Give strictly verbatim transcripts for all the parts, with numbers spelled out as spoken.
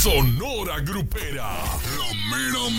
Sonora Grupera. La mera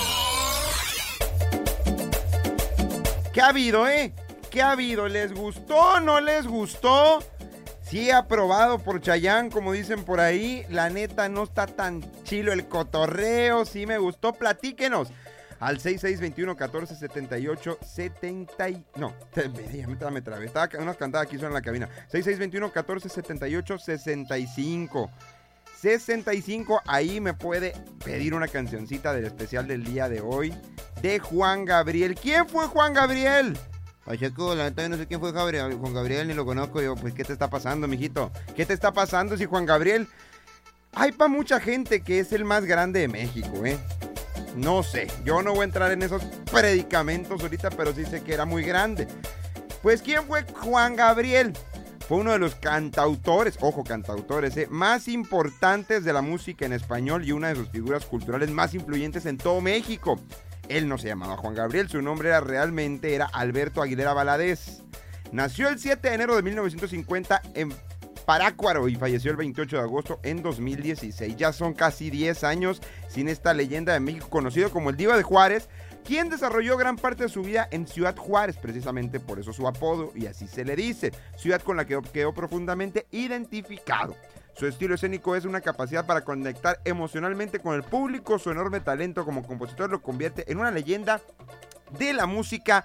mera. ¿Qué ha habido, eh? ¿Qué ha habido? ¿Les gustó? ¿No les gustó? Sí, aprobado por Chayanne, como dicen por ahí. La neta, no está tan chilo el cotorreo. Sí me gustó, platíquenos. Al seis seis dos uno, uno cuatro, siete ocho, siete... No, ya me, me trabé. Estaba unas cantadas aquí son en la cabina. seis seis dos uno, uno cuatro, siete ocho, sesenta y cinco. sesenta y cinco, ahí me puede pedir una cancioncita del especial del día de hoy de Juan Gabriel. ¿Quién fue Juan Gabriel? Pacheco, la neta yo no sé quién fue Gabriel, Juan Gabriel, ni lo conozco yo. Pues, ¿qué te está pasando, mijito? ¿Qué te está pasando si Juan Gabriel? Hay para mucha gente que es el más grande de México, ¿eh? No sé, yo no voy a entrar en esos predicamentos ahorita, pero sí sé que era muy grande. Pues, ¿quién fue Juan Gabriel? Fue uno de los cantautores, ojo, cantautores, ¿eh? más importantes de la música en español y una de sus figuras culturales más influyentes en todo México. Él no se llamaba Juan Gabriel, su nombre era realmente era Alberto Aguilera Valadez. Nació el siete de enero de mil novecientos cincuenta en Parácuaro y falleció el veintiocho de agosto en dos mil dieciséis. Ya son casi diez años sin esta leyenda de México, conocido como el Diva de Juárez, quien desarrolló gran parte de su vida en Ciudad Juárez, precisamente por eso su apodo, y así se le dice, ciudad con la que quedó profundamente identificado. Su estilo escénico es una capacidad para conectar emocionalmente con el público, su enorme talento como compositor lo convierte en una leyenda de la música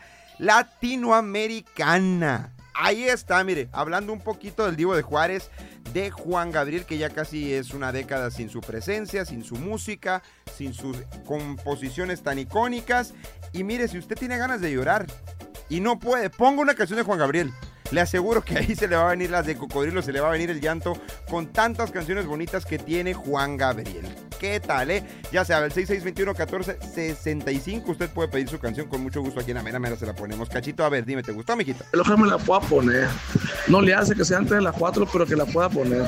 latinoamericana. Ahí está, mire, hablando un poquito del Divo de Juárez, de Juan Gabriel, que ya casi es una década sin su presencia, sin su música, sin sus composiciones tan icónicas. Y mire, si usted tiene ganas de llorar y no puede, ponga una canción de Juan Gabriel. Le aseguro que ahí se le va a venir las de cocodrilo, se le va a venir el llanto con tantas canciones bonitas que tiene Juan Gabriel. ¿Qué tal, eh? Ya sabe, el seis seis dos uno, uno cuatro, sesenta y cinco, usted puede pedir su canción con mucho gusto aquí en la mera mera, se la ponemos. Cachito, a ver, dime, ¿te gustó, mijita? Ojalá me la pueda poner. No le hace que sea antes de las cuatro, pero que la pueda poner.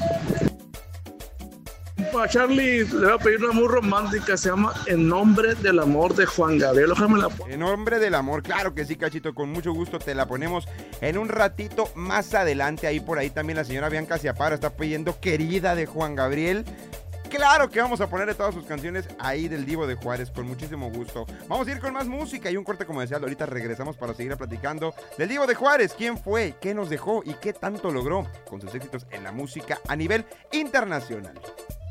Para Charlie le voy a pedir una muy romántica, se llama En Nombre del Amor de Juan Gabriel. Ojalá me la pueda. En Nombre del Amor, claro que sí, Cachito, con mucho gusto te la ponemos en un ratito más adelante. Ahí por ahí también la señora Bianca Ciapara está pidiendo Querida de Juan Gabriel. Claro que vamos a ponerle todas sus canciones ahí del Divo de Juárez, con muchísimo gusto. Vamos a ir con más música y un corte comercial. Ahorita regresamos para seguir platicando del Divo de Juárez. ¿Quién fue? ¿Qué nos dejó? ¿Y qué tanto logró con sus éxitos en la música a nivel internacional?